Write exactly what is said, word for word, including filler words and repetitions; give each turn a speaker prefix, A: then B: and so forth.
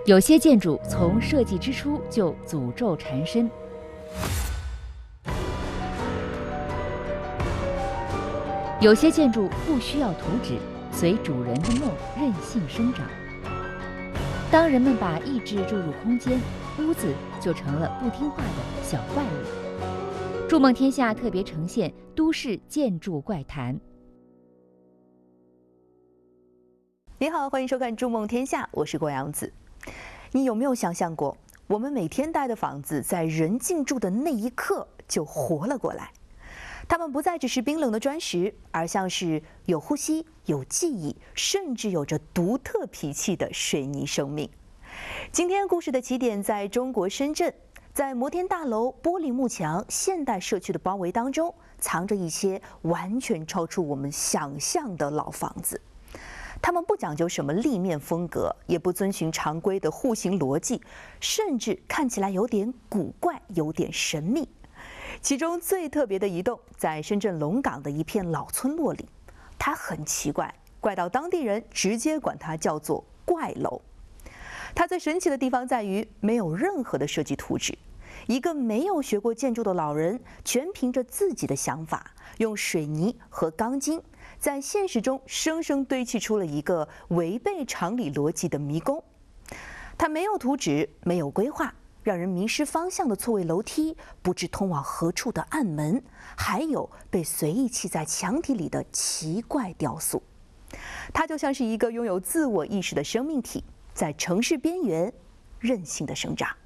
A: 有些建筑从设计之初就诅咒缠身。有些建筑不需要图纸，随主人的梦任性生长。当人们把意志注入空间，屋子就成了不听话的小怪物。筑梦天下特别呈现都市建筑怪谈。
B: 你好，欢迎收看《筑梦天下》，我是郭阳子。你有没有想象过，我们每天待的房子，在人进驻的那一刻就活了过来？它们不再只是冰冷的砖石，而像是有呼吸、有记忆，甚至有着独特脾气的水泥生命。今天故事的起点在中国深圳，在摩天大楼、玻璃幕墙、现代社区的包围当中，藏着一些完全超出我们想象的老房子。他们不讲究什么立面风格，也不遵循常规的户型逻辑，甚至看起来有点古怪，有点神秘。其中最特别的一栋，在深圳龙岗的一片老村落里，它很奇怪，怪到当地人直接管它叫做怪楼。它最神奇的地方在于，没有任何的设计图纸，一个没有学过建筑的老人，全凭着自己的想法，用水泥和钢筋，在现实中生生堆砌出了一个违背常理逻辑的迷宫。它没有图纸，没有规划，让人迷失方向的错位楼梯，不知通往何处的暗门，还有被随意砌在墙体里的奇怪雕塑。它就像是一个拥有自我意识的生命体，在城市边缘任性的生长。